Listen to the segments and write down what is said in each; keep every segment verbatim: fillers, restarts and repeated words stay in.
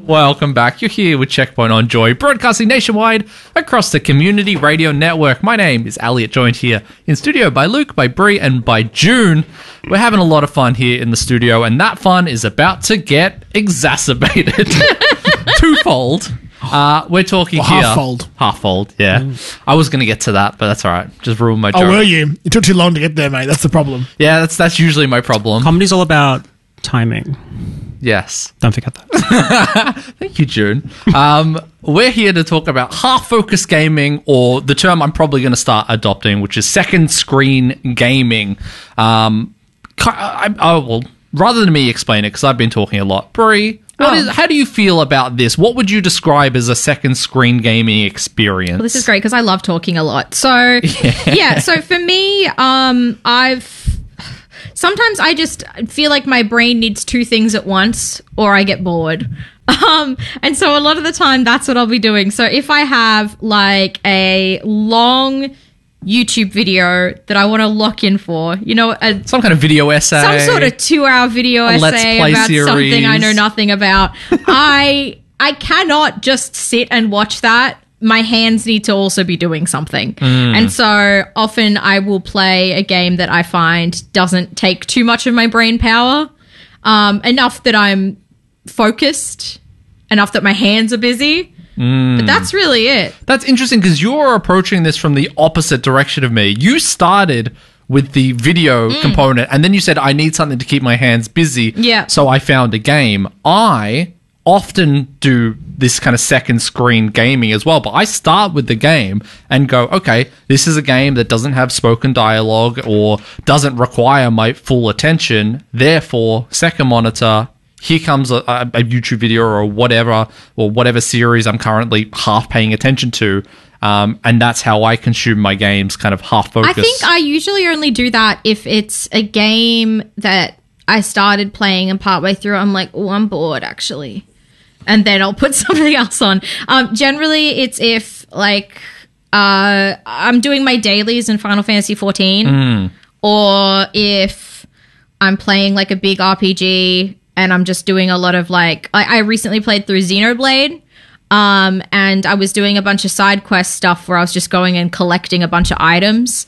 Welcome back. You're here with Checkpoint on Joy, broadcasting nationwide across the Community Radio Network. My name is Elliot, joined here in studio by Luke, by Bree, and by June. We're having a lot of fun here in the studio, and that fun is about to get exacerbated. Twofold. Uh, we're talking well, here... half-fold. Half-fold, yeah. Mm. I was going to get to that, but that's all right. Just ruined my joke. Oh, were you? It took too long to get there, mate. That's the problem. Yeah, that's that's usually my problem. Comedy's all about timing. Yes. Don't forget that. Thank you, June. Um, we're here to talk about half-focus gaming, or the term I'm probably going to start adopting, which is second screen gaming. Um, I, I, well, rather than me explain it, because I've been talking a lot, Brie, what Oh. is, how do you feel about this? What would you describe as a second screen gaming experience? Well, this is great because I love talking a lot. So, yeah. yeah so for me, um, I've... Sometimes I just feel like my brain needs two things at once, or I get bored. Um, and so a lot of the time, that's what I'll be doing. So if I have like a long YouTube video that I want to lock in for, you know, a, some kind of video essay, some sort of two-hour video a Let's essay Play about series. something I know nothing about, I I cannot just sit and watch that. My hands need to also be doing something. Mm. And so often I will play a game that I find doesn't take too much of my brain power, um, enough that I'm focused, enough that my hands are busy. Mm. But that's really it. That's interesting because you're approaching this from the opposite direction of me. You started with the video mm. component, and then you said, I need something to keep my hands busy. Yeah. So I found a game. I often do this kind of second screen gaming as well, but I start with the game and go, okay, this is a game that doesn't have spoken dialogue or doesn't require my full attention. Therefore, second monitor, here comes a, a YouTube video or whatever, or whatever series I'm currently half paying attention to. Um, and that's how I consume my games, kind of half focused. I think I usually only do that if it's a game that I started playing and partway through I'm like, oh, I'm bored actually. And then I'll put something else on. Um, generally, it's if, like, uh, I'm doing my dailies in Final Fantasy fourteen, mm. or if I'm playing, like, a big R P G and I'm just doing a lot of, like... I, I recently played through Xenoblade, um, and I was doing a bunch of side quest stuff where I was just going and collecting a bunch of items,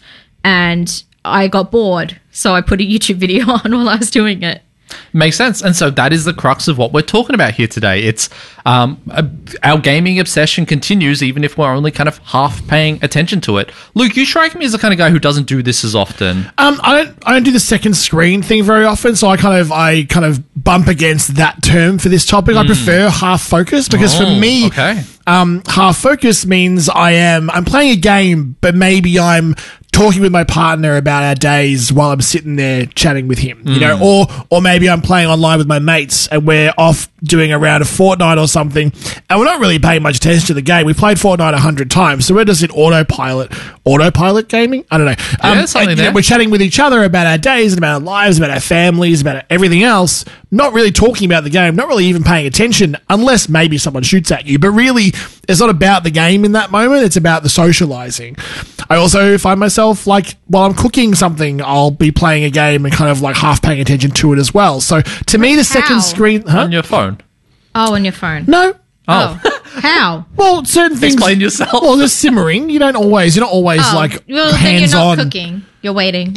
and I got bored, so I put a YouTube video on while I was doing it. Makes sense. And so that is the crux of what we're talking about here today. It's um, uh, our gaming obsession continues even if we're only kind of half paying attention to it. Luke, you strike me as the kind of guy who doesn't do this as often. Um, I don't. I don't do the second screen thing very often, so I kind of I kind of bump against that term for this topic. Mm. I prefer half focus because oh, for me, okay. um, half focus means I am I'm playing a game, but maybe I'm talking with my partner about our days while I'm sitting there chatting with him, you mm. know, or or maybe I'm playing online with my mates and we're off doing a round of Fortnite or something, and we're not really paying much attention to the game. We played Fortnite a hundred times, so we're just in autopilot, autopilot gaming. I don't know. Yeah, um, something and, there. know, we're chatting with each other about our days and about our lives, about our families, about everything else. Not really talking about the game, not really even paying attention, unless maybe someone shoots at you. But really, it's not about the game in that moment. It's about the socializing. I also find myself, like, while I'm cooking something, I'll be playing a game and kind of, like, half paying attention to it as well. So, to me, the How? second screen... Huh? On your phone. Oh, on your phone. No. Oh. oh. How? Well, certain things... Explain yourself. Well, just simmering. You don't always... You're not always, Oh, like, well, then hands-on. you're not cooking. You're waiting.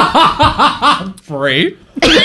Free.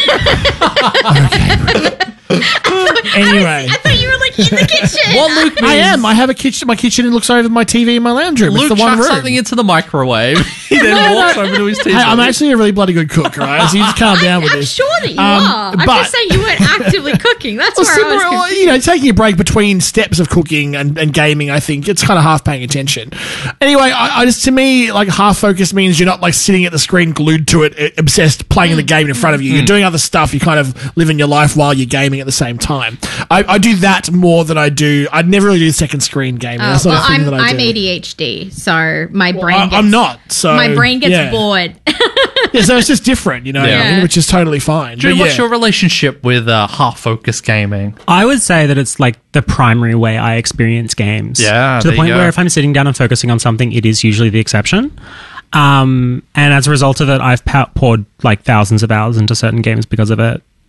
Anyway. I thought you were, like, in the kitchen. What Luke I means- am. I have a kitchen. My kitchen looks over my T V in my lounge room. Luke it's the one chucks room. something into the microwave. He then No, walks no. over to his T V. Hey, I'm actually a really bloody good cook, right? So you just calm down with I'm this. sure that you Um, are. I'm but- just saying you weren't actively cooking. That's Well, where similar, I was confused. you know, taking a break between steps of cooking and, and gaming, I think it's kind of half paying attention. Anyway, I, I just to me, like, half focus means you're not like sitting at the screen glued to it, uh, obsessed playing the game in front of you. You're doing other stuff. You're kind of living your life while you're gaming at the same time. I, I do that more than I do. I'd never really do second screen gaming. Oh, That's not well, a thing I'm, that I I'm do. A D H D, so my Well, brain I, gets... I'm not. So My brain gets yeah. bored. Yeah, so it's just different, you know, Yeah. I mean, which is totally fine. June, But what's yeah. your relationship with uh, half-focus gaming? I would say that it's like the primary way I experience games. Yeah, To the there you point go. where if I'm sitting down and focusing on something, it is usually the exception. Um, and as a result of it, I've pow- poured like thousands of hours into certain games because of it.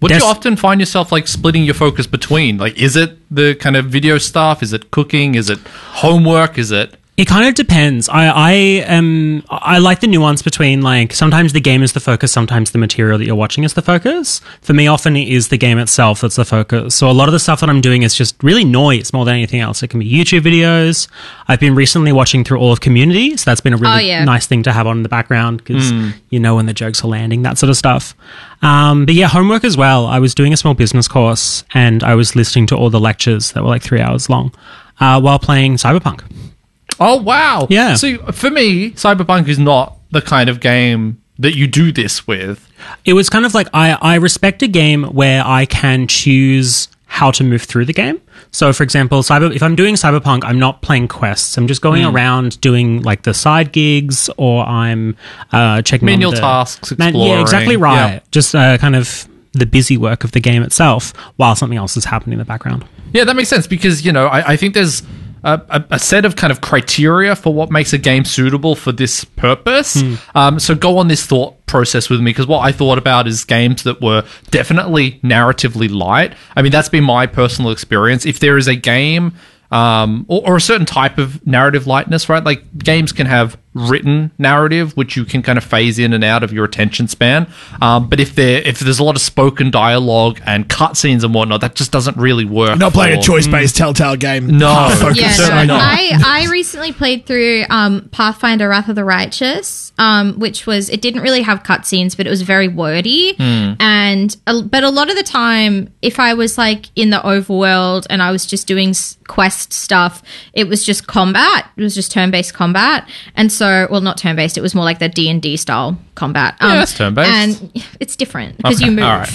Would There's- you often find yourself like splitting your focus between? Like, is it the kind of video stuff? Is it cooking? Is it homework? Is it? It kind of depends. I I am I like the nuance between like sometimes the game is the focus, sometimes the material that you're watching is the focus. For me, often it is the game itself that's the focus. So a lot of the stuff that I'm doing is just really noise more than anything else. It can be YouTube videos. I've been recently watching through all of Community, so that's been a really Oh, yeah. nice thing to have on in the background because you know when the jokes are landing, that sort of stuff. Um, but yeah, homework as well. I was doing a small business course and I was listening to all the lectures that were like three hours long uh, while playing Cyberpunk. Oh wow! Yeah. So for me, Cyberpunk is not the kind of game that you do this with. It was kind of like I, I respect a game where I can choose how to move through the game. So, for example, cyber if I'm doing Cyberpunk, I'm not playing quests. I'm just going around doing like the side gigs, or I'm uh, checking on Menial the- tasks, Man- exploring. yeah, exactly right. Yeah. Just uh, kind of the busy work of the game itself, while something else is happening in the background. Yeah, that makes sense because, you know, I, I think there's a, a, a set of kind of criteria for what makes a game suitable for this purpose. Um, so go on this thought process with me because what I thought about is games that were definitely narratively light. I mean, that's been my personal experience. If there is a game um, or, or a certain type of narrative lightness, right? Like games can have written narrative, which you can kind of phase in and out of your attention span. Um, but if there if there's a lot of spoken dialogue and cutscenes and whatnot, that just doesn't really work. Not playing a for- choice-based Telltale game. No. Half focus. Yeah, Certainly no, not. I, I recently played through um, Pathfinder Wrath of the Righteous, um, which was, it didn't really have cutscenes, but it was very wordy. And, uh, but a lot of the time, if I was like in the overworld and I was just doing s- quest stuff, it was just combat. It was just turn-based combat. And so, well, not turn-based, it was more like the D and D style combat. Um, Yeah, that's turn-based. And it's different because Okay, you move. all right.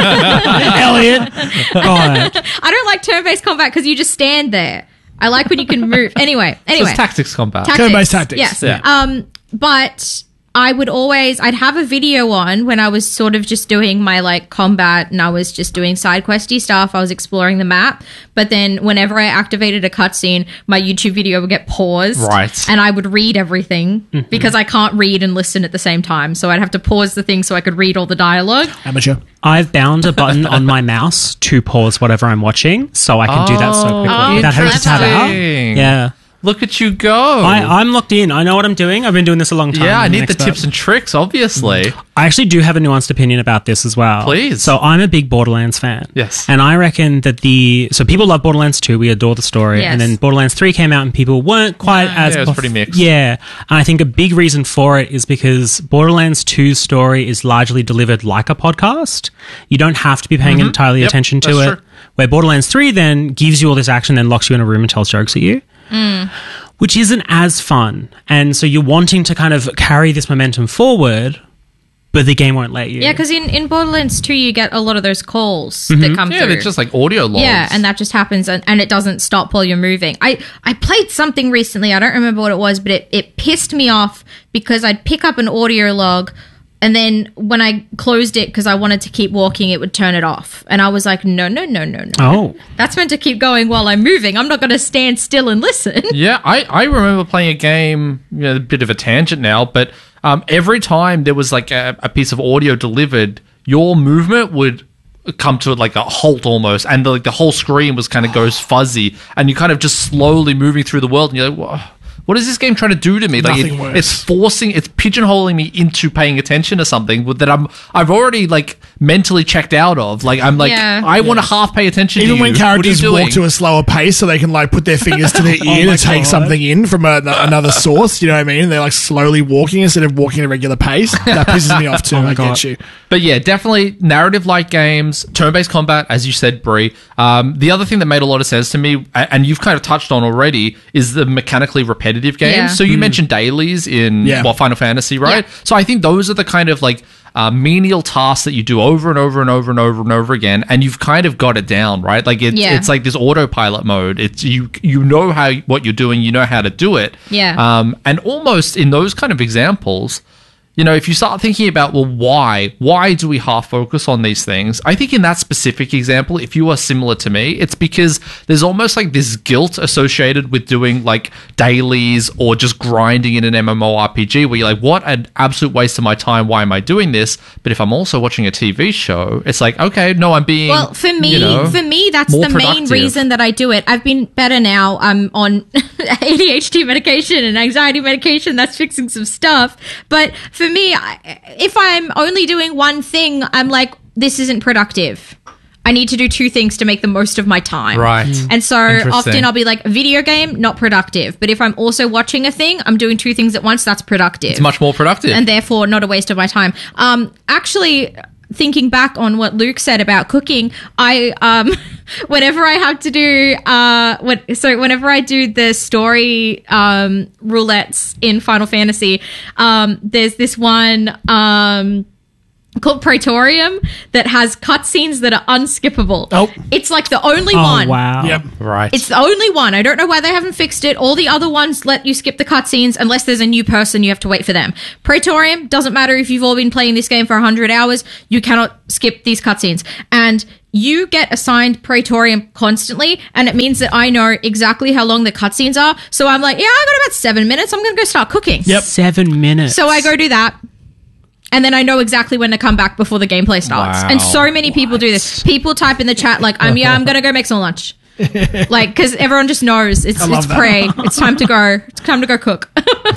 Elliot, God. I don't like turn-based combat because you just stand there. I like when you can move. Anyway, So anyway. it's tactics combat. Tactics. Turn-based tactics. Yes. Yeah. Um, but I would always, I'd have a video on when I was sort of just doing my like combat and I was just doing side questy stuff. I was exploring the map. But then whenever I activated a cutscene, my YouTube video would get paused. Right. And I would read everything because I can't read and listen at the same time. So I'd have to pause the thing so I could read all the dialogue. Amateur. I've bound a button on my mouse to pause whatever I'm watching, so I can do that so quickly Oh, without having to tab out. interesting. Yeah, Look at you go. I, I'm locked in. I know what I'm doing. I've been doing this a long time. yeah, I I'm an need the expert. tips and tricks, obviously. I actually do have a nuanced opinion about this as well. Please. So I'm a big Borderlands fan. Yes. And I reckon that the so people love Borderlands two. We adore the story. Yes. And then Borderlands three came out and people weren't quite as Yeah, it was pretty mixed. Yeah. And I think a big reason for it is because Borderlands two's story is largely delivered like a podcast. You don't have to be paying entirely Yep, attention to that's it. true. Where Borderlands three then gives you all this action, then locks you in a room and tells jokes at you. Which isn't as fun. And so you're wanting to kind of carry this momentum forward, but the game won't let you. Yeah, because in, in Borderlands two, you get a lot of those calls that come Yeah, through. they're just like audio logs. Yeah, and that just happens, and, and it doesn't stop while you're moving. I, I played something recently, I don't remember what it was, but it, it pissed me off because I'd pick up an audio log, and then when I closed it because I wanted to keep walking, it would turn it off. And I was like, no, no, no, no, no. Oh. That's meant to keep going while I'm moving. I'm not going to stand still and listen. Yeah, I, I remember playing a game, you know, a bit of a tangent now, but um, every time there was like a, a piece of audio delivered, your movement would come to like a halt almost, and the, like the whole screen was kind of goes fuzzy, and you kind of just slowly moving through the world, and you're like, whoa. What is this game trying to do to me? Like Nothing it, worse. it's forcing, it's pigeonholing me into paying attention to something that I'm, I've already like mentally checked out of. Like I'm like, Yeah. I want to half pay attention. Even to when you. What are you characters doing? walk to a slower pace so they can like put their fingers to their ear my to take God. something in from a, another source, you know what I mean? They're like slowly walking instead of walking at a regular pace. That pisses me off too. my I God. get you. But yeah, definitely narrative-like games, turn-based combat, as you said, Brie. Um, the other thing that made a lot of sense to me, a- and you've kind of touched on already, is the mechanically repetitive games. Yeah. So you mentioned dailies in Yeah. what Final Fantasy, right? Yeah. So I think those are the kind of like uh, menial tasks that you do over and over and over and over and over again, and you've kind of got it down, right? Like it's Yeah. it's like this autopilot mode. It's you you know how what you're doing, you know how to do it. Yeah. Um, and almost in those kind of examples. you know, if you start thinking about, well, why? Why do we half focus on these things? I think in that specific example, if you are similar to me, it's because there's almost like this guilt associated with doing like dailies or just grinding in an MMORPG where you're like, what an absolute waste of my time. Why am I doing this? But if I'm also watching a T V show, it's like, okay, no, I'm being, Well, for me, you know, for me, that's more the main productive. reason that I do it. I've been better now. I'm on A D H D medication and anxiety medication. That's fixing some stuff. But for me, I- if I'm only doing one thing, I'm like, this isn't productive. I need to do two things to make the most of my time. Right. And so Interesting. often I'll be like, a video game, not productive. But if I'm also watching a thing, I'm doing two things at once, that's productive. It's much more productive. And therefore not a waste of my time. Um, actually, thinking back on what Luke said about cooking, I um, whenever I have to do uh, what so whenever I do the story um, roulettes in Final Fantasy, um, there's this one um, called Praetorium that has cutscenes that are unskippable. Oh. It's like the only Oh, one. wow. Yep. right. It's the only one. I don't know why they haven't fixed it. All the other ones let you skip the cutscenes unless there's a new person. You have to wait for them. Praetorium, doesn't matter if you've all been playing this game for one hundred hours. You cannot skip these cutscenes. And you get assigned Praetorium constantly, and it means that I know exactly how long the cutscenes are. So I'm like, yeah, I got about seven minutes. I'm going to go start cooking. Yep. Seven minutes. So I go do that. And then I know exactly when to come back before the gameplay starts. Wow. And so many people do this. People type in the chat like, "I'm yeah, I'm gonna go make some lunch," like because everyone just knows it's love it's that. prey. It's time to go. It's time to go cook.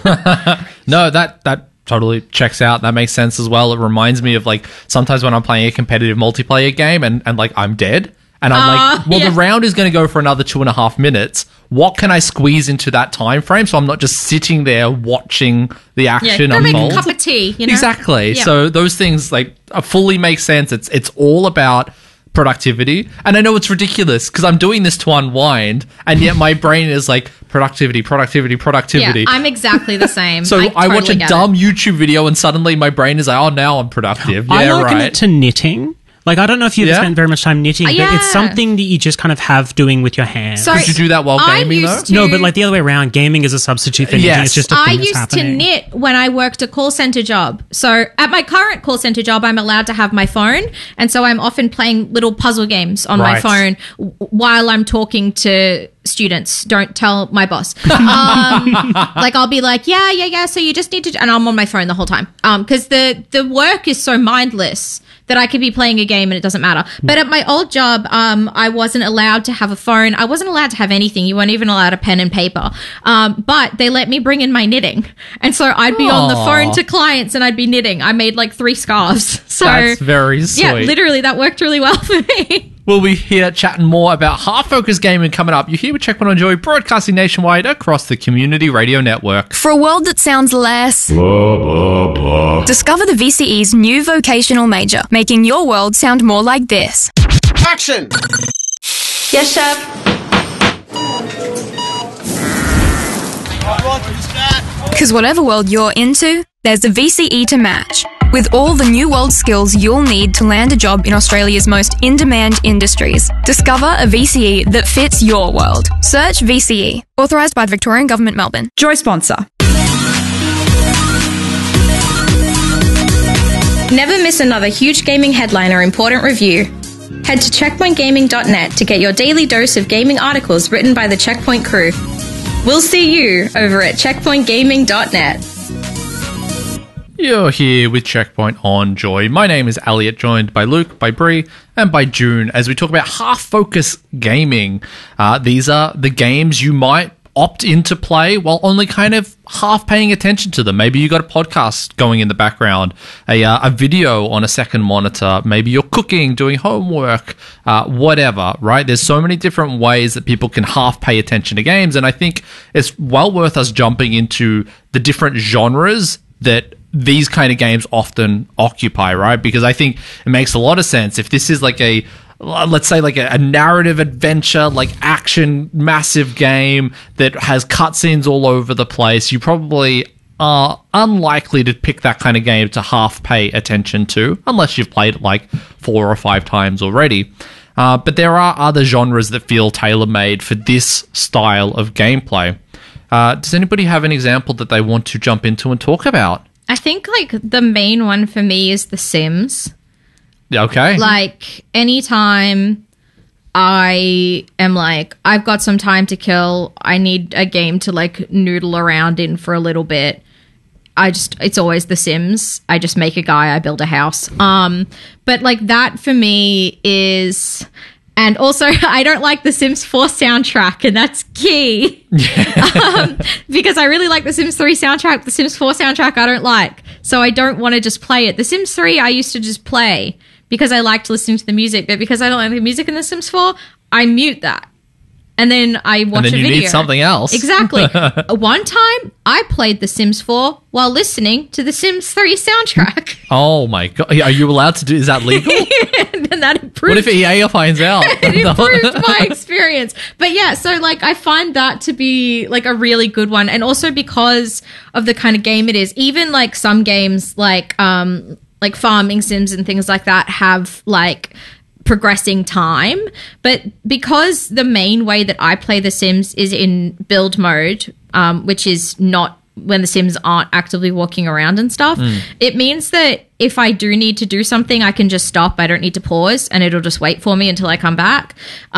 No, that that totally checks out. That makes sense as well. It reminds me of like sometimes when I'm playing a competitive multiplayer game and, and like I'm dead and I'm Uh, like, well, yeah. the round is going to go for another two and a half minutes. What can I squeeze into that time frame so I'm not just sitting there watching the Yeah, action go make a unfold? cup of tea. You know Exactly. Yeah. So those things like uh, fully make sense. It's it's all about productivity. And I know it's ridiculous because I'm doing this to unwind and yet my brain is like productivity, productivity, productivity. yeah, I'm exactly the same. so I, totally watch a get dumb it. YouTube video and suddenly my brain is like, oh, now I'm productive. I Yeah, liken right. it to knitting. Like, I don't know if you've Yeah? spent very much time knitting, but yeah. it's something that you just kind of have doing with your hands. So Did you do that while I gaming, used though? to- No, but like the other way around, gaming is a substitute for knitting. Yes. It's just a I thing that's used to happening. knit when I worked a call center job. So at my current call center job, I'm allowed to have my phone. And so I'm often playing little puzzle games on my Right. phone w- while I'm talking to students. Don't tell my boss. Um, like I'll be like, yeah, yeah, yeah. So you just need to, and I'm on my phone the whole time. Um, cause the, the work is so mindless that I could be playing a game and it doesn't matter. But at my old job, um, I wasn't allowed to have a phone. I wasn't allowed to have anything. You weren't even allowed a pen and paper. Um, but they let me bring in my knitting. And so I'd be on the Aw. phone to clients and I'd be knitting. I made like three scarves. So That's very sweet. yeah, literally that worked really well for me. We'll be here chatting more about Half Focus Gaming coming up. You're here with Check One on Joy, broadcasting nationwide across the Community Radio Network. For a world that sounds less, discover the V C E's new vocational major, making your world sound more like this. Action! Yes, chef. Because whatever world you're into, there's the V C E to match. With all the new world skills you'll need to land a job in Australia's most in-demand industries. Discover a V C E that fits your world. Search V C E. Authorised by the Victorian Government, Melbourne. Joy sponsor. Never miss another huge gaming headline or important review. Head to checkpoint gaming dot net to get your daily dose of gaming articles written by the Checkpoint crew. We'll see you over at checkpoint gaming dot net. You're here with Checkpoint on Joy. My name is Elliot, joined by Luke, by Bree, and by June as we talk about Half Focus Gaming. Uh, these are the games you might opt in to play while only kind of half paying attention to them. Maybe you got a podcast going in the background, a, uh, a video on a second monitor, maybe you're cooking, doing homework, uh, whatever, right? There's so many different ways that people can half pay attention to games, and I think it's well worth us jumping into the different genres that these kind of games often occupy, right? Because I think it makes a lot of sense. If this is like a, let's say like a, a narrative adventure, like action, massive game that has cutscenes all over the place, you probably are unlikely to pick that kind of game to half pay attention to, unless you've played it like four or five times already. Uh, but there are other genres that feel tailor-made for this style of gameplay. Uh, does anybody have an example that they want to jump into and talk about? I think like the main one for me is The Sims. Okay. Like anytime I am like, I've got some time to kill, I need a game to like noodle around in for a little bit. I just, it's always The Sims. I just make a guy, I build a house. Um, but like that for me is, and also I don't like The Sims four soundtrack, and that's key. um, because I really like The Sims three soundtrack. The Sims four soundtrack I don't like. So I don't want to just play it. The Sims three I used to just play because I liked listening to the music, but because I don't like the music in The Sims four, I mute that. And then I watch and then a you video. need something else. Exactly. One time, I played The Sims four while listening to The Sims three soundtrack. Oh my god! Are you allowed to do? Is that legal? And that improved. What if E A finds out? It improved my experience. But yeah, so like I find that to be like a really good one, and also because of the kind of game it is. Even like some games, like um, like farming sims and things like that, have like progressing time, but because the main way that I play The Sims is in build mode, um, which is not when the Sims aren't actively walking around and stuff, mm. it means that if I do need to do something, I can just stop. I don't need to pause, and it'll just wait for me until I come back.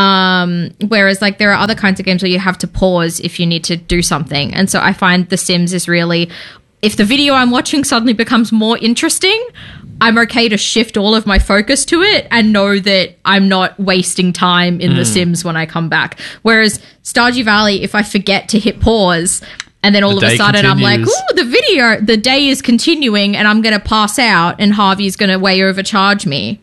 Um, whereas like there are other kinds of games where you have to pause if you need to do something. And so I find The Sims is really, if the video I'm watching suddenly becomes more interesting, I'm okay to shift all of my focus to it and know that I'm not wasting time in mm. The Sims when I come back. Whereas Stardew Valley, if I forget to hit pause and then all the of a sudden continues. I'm like, ooh, the video, the day is continuing and I'm going to pass out and Harvey's going to way overcharge me.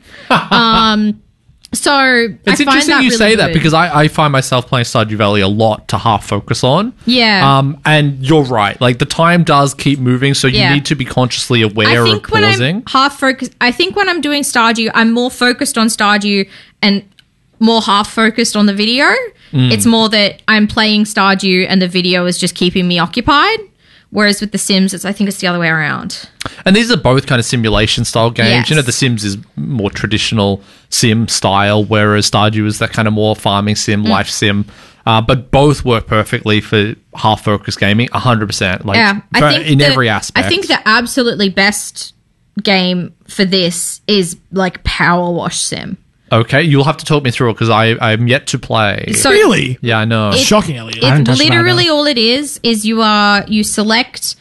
um, so it's I interesting find that you really say good. that because I, I find myself playing Stardew Valley a lot to half focus on. Yeah. Um, and you're right. Like the time does keep moving, so you Yeah. need to be consciously aware I of think when pausing. I'm half focused, I think when I'm doing Stardew, I'm more focused on Stardew and more half focused on the video. Mm. It's more that I'm playing Stardew and the video is just keeping me occupied. Whereas with The Sims, it's, I think it's the other way around. And these are both kind of simulation style games. Yes. You know, The Sims is more traditional sim style, whereas Stardew is that kind of more farming sim, Mm. life sim. Uh, but both work perfectly for half focus gaming, one hundred percent. Like, Yeah, I for- think in the- every aspect. I think the absolutely best game for this is like Power Wash Sim. Okay, you'll have to talk me through it because I'm yet to play. So Really? yeah, I know. It- Shocking, Elliot. I haven't It's touched it literally either. all it is is you are you select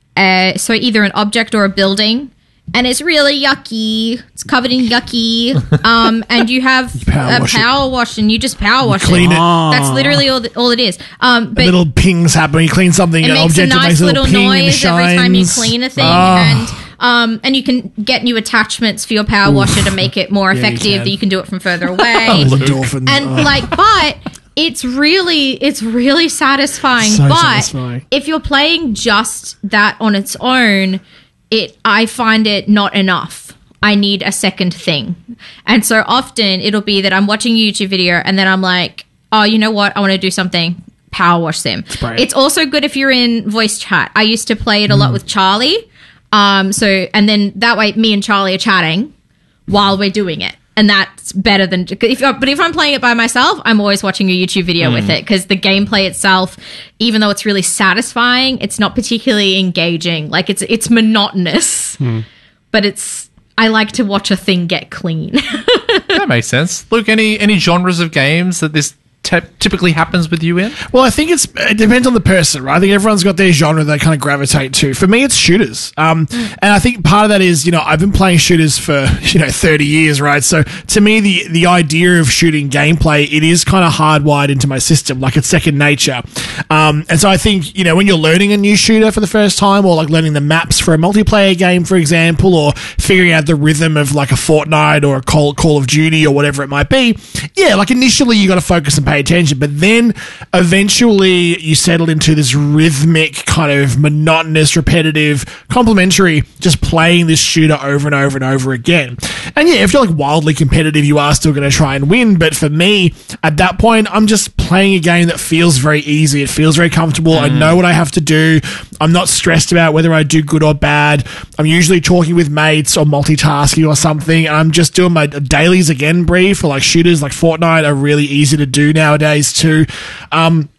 uh so either an object or a building, and it's really yucky. It's covered in yucky. Um, and you have power a wash it. power wash, and you just power wash clean it. it. That's literally all, all it is. Um, but Little pings happen. You clean something, it an makes object, a it nice makes a little little ping and noise every time you shines. clean a thing, Oh. and um, and you can get new attachments for your power washer to make it more you effective. can. that you can do it from further away. Little dolphins. and Oh. like but it's really it's really satisfying. So but satisfying. if you're playing just that on its own, it I find it not enough. I need a second thing. And so often it'll be that I'm watching a YouTube video and then I'm like, oh, you know what? I want to do something. Power wash sim. brilliant. It's also good if you're in voice chat. I used to play it a lot with Charlie. Um, so and then that way me and Charlie are chatting while we're doing it. And that's better than if but if I'm playing it by myself, I'm always watching a YouTube video with it because the gameplay itself, even though it's really satisfying, it's not particularly engaging. Like it's it's monotonous. But it's I like to watch a thing get clean. That makes sense. Luke, any any genres of games that this te- typically happens with you in? Well, I think it's it depends on the person, right? I think everyone's got their genre they kind of gravitate to. For me, it's shooters, um, and I think part of that is you know I've been playing shooters for you know thirty years, right? So to me, the the idea of shooting gameplay it is kind of hardwired into my system, like it's second nature. Um, and so I think you know when you're learning a new shooter for the first time, or like learning the maps for a multiplayer game, for example, or figuring out the rhythm of like a Fortnite or a Call Call of Duty or whatever it might be, yeah, like initially you got to focus and pay attention, but then eventually you settle into this rhythmic kind of monotonous, repetitive, complementary, just playing this shooter over and over and over again. And yeah, if you're like wildly competitive, you are still going to try and win. But for me, at that point, I'm just playing a game that feels very easy. It feels very comfortable. I know what I have to do. I'm not stressed about whether I do good or bad. I'm usually talking with mates or multitasking or something. And I'm just doing my dailies again, Bree, for like shooters like Fortnite are really easy to do nowadays too. Um,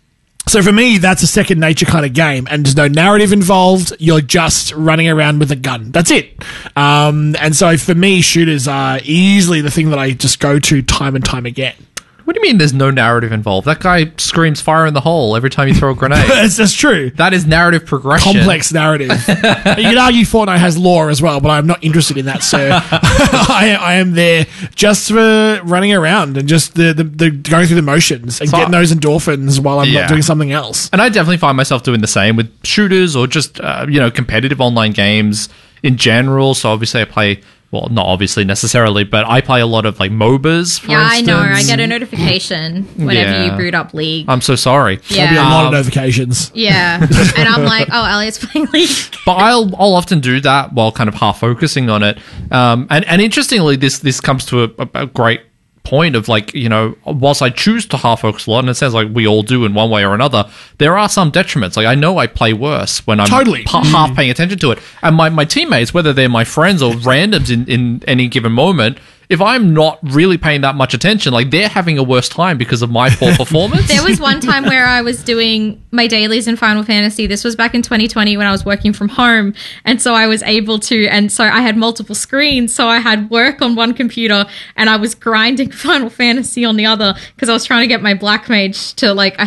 So for me, that's a second nature kind of game, and there's no narrative involved. You're just running around with a gun. That's it. Um, and so for me, shooters are easily the thing that I just go to time and time again. What do you mean there's no narrative involved? That guy screams fire in the hole every time you throw a grenade. that's, that's true. That is narrative progression. Complex narrative. You could argue Fortnite has lore as well, but I'm not interested in that, so I, I am there just for running around and just the, the, the going through the motions and So getting those endorphins while I'm Yeah. not doing something else. And I definitely find myself doing the same with shooters or just, uh, you know, competitive online games in general. So obviously I play, well, not obviously necessarily, but I play a lot of like MOBAs, for Yeah, I know. I instance. get a notification whenever Yeah. you boot up League. I'm so sorry. Yeah. There'll be a lot of Um, notifications. Yeah. And I'm like, oh, Elliot's playing League. But I'll I'll often do that while kind of half focusing on it. Um, and and interestingly, this this comes to a, a, a great point of like, you know, whilst I choose to half focus a lot, and it sounds like we all do in one way or another, there are some detriments. Like I know I play worse when I'm Totally. pa- half paying attention to it, and my my teammates, whether they're my friends or randoms in in any given moment, if I'm not really paying that much attention, like they're having a worse time because of my poor performance. There was one time where I was doing my dailies in Final Fantasy. This was back in twenty twenty when I was working from home. And so I was able to, and so I had multiple screens. So I had work on one computer and I was grinding Final Fantasy on the other because I was trying to get my Black Mage to like, I